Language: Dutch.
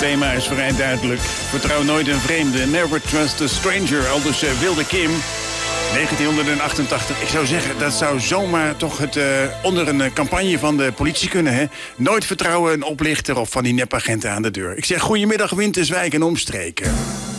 thema is vrij duidelijk. Vertrouw nooit een vreemde. Never trust a stranger. Aldus Wilde Kim. 1988. Ik zou zeggen, dat zou zomaar toch onder een campagne van de politie kunnen. Hè? Nooit vertrouwen een oplichter of van die nepagenten aan de deur. Ik zeg goedemiddag Winterswijk en omstreken.